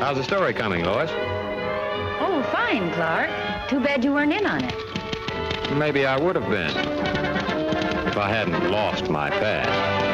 How's the story coming, Lois? Oh, fine, Clark. Too bad you weren't in on it. Maybe I would have been if I hadn't lost my past.